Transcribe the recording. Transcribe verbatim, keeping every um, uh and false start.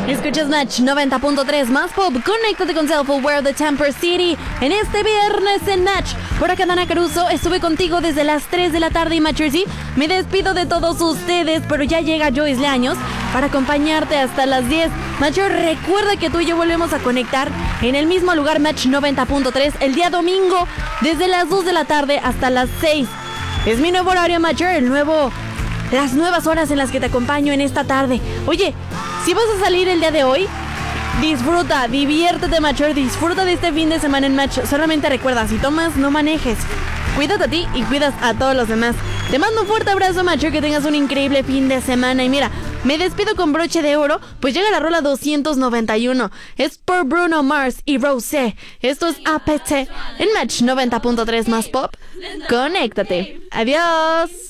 Escuchas Match noventa punto tres más pop. Conéctate con Self-Aware de Tamper City en este viernes en Match. Por acá Dana Caruso, estuve contigo desde las tres de la tarde y Match Jersey. Me despido de todos ustedes, pero ya llega Joyce Leaños para acompañarte hasta las diez. Match, recuerda que tú y yo volvemos a conectar en el mismo lugar, Match noventa punto tres, el día domingo desde las dos de la tarde hasta las seis. Es mi nuevo horario, Match, el nuevo... las nuevas horas en las que te acompaño en esta tarde. Oye, si vas a salir el día de hoy, disfruta, diviértete, Match, disfruta de este fin de semana en Match. Solamente recuerda, si tomas, no manejes. Cuídate a ti y cuidas a todos los demás. Te mando un fuerte abrazo, Match, que tengas un increíble fin de semana. Y mira, me despido con broche de oro, pues llega la rola doscientos noventa y uno. Es por Bruno Mars y Rosé. Esto es A P T en Match noventa punto tres más pop. Conéctate. Adiós.